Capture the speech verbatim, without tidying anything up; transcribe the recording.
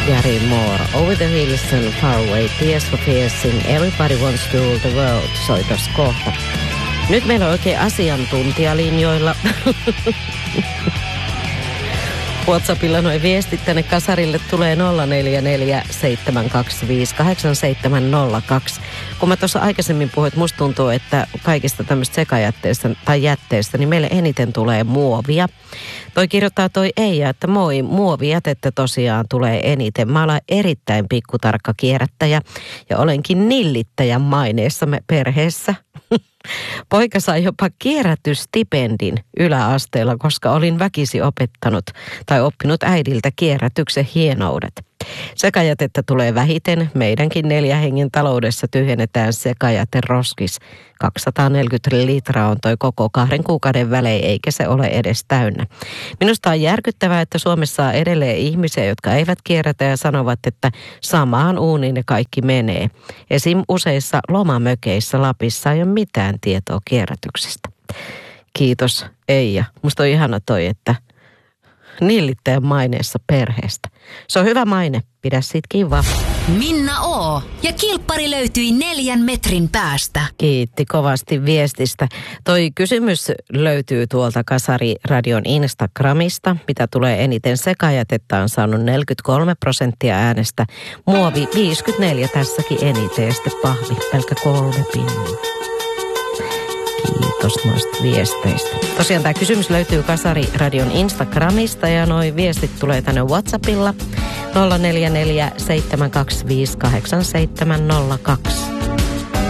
Gary Moore, Over the Hills and Far Away, Tears for Fears sing Everybody Wants to Rule the World, soitos kohta. Nyt meillä on oikein asiantuntijalinjoilla. WhatsAppilla noin viestit tänne kasarille tulee nolla neljä neljä seitsemän kaksi viisi kahdeksan seitsemän nolla kaksi. Kun mä tuossa aikaisemmin puhuin, että musta tuntuu, että kaikista tämmöistä sekajätteistä tai jätteistä, niin meille eniten tulee muovia. Toi kirjoittaa toi Eija, että moi, muovijätettä tosiaan tulee eniten. Mä olen erittäin pikkutarkka kierrättäjä ja olenkin nillittäjän maineessamme perheessä. Poika sai jopa kierrätystipendin yläasteella, koska olin väkisi opettanut tai oppinut äidiltä kierrätyksen hienoudet. Sekajätettä tulee vähiten. Meidänkin neljä hengen taloudessa tyhjennetään sekajäteroskis. kaksisataaneljäkymmentä litraa on toi koko kahden kuukauden välein, eikä se ole edes täynnä. Minusta on järkyttävää, että Suomessa on edelleen ihmisiä, jotka eivät kierrätä ja sanovat, että samaan uuniin ne kaikki menee. Esim. Useissa lomamökeissä Lapissa ei ole mitään tietoa kierrätyksestä. Kiitos Eija. Musta on ihana toi, että nillittäjän maineessa perheestä. Se on hyvä maine. Pidä siitä kiinni. Minna O. Ja kilppari löytyi neljän metrin päästä. Kiitti kovasti viestistä. Toi kysymys löytyy tuolta Kasari-radion Instagramista. Mitä tulee eniten sekajätettä, on saanut neljäkymmentäkolme prosenttia äänestä. Muovi viisikymmentäneljä tässäkin eniten ja sitten pahvi pelkkä kolme pinnia. Kiitos noista viesteistä. Tosiaan tämä kysymys löytyy Kasari-radion Instagramista ja noi viestit tulee tänne WhatsAppilla nolla neljä neljä seitsemän kaksi viisi kahdeksan seitsemän nolla kaksi.